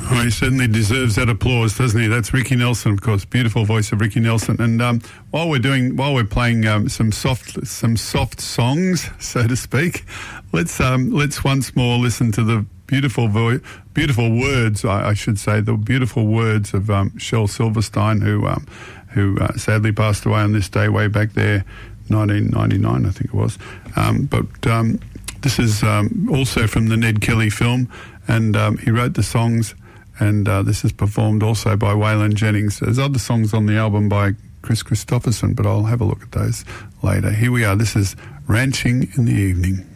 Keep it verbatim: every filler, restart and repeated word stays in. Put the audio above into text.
Oh, he certainly deserves that applause, doesn't he? That's Ricky Nelson, of course. Beautiful voice of Ricky Nelson. And um, while we're doing, while we're playing um, some soft, some soft songs, so to speak, let's um, let's once more listen to the beautiful, vo- beautiful words. I, I should say the beautiful words of um, Shel Silverstein, who um, who uh, sadly passed away on this day way back there, nineteen ninety-nine, I think it was. Um, but um, this is um, also from the Ned Kelly film, and um, he wrote the songs. And uh, this is performed also by Waylon Jennings. There's other songs on the album by Chris Christopherson, but I'll have a look at those later. Here we are. This is Ranching in the Evening.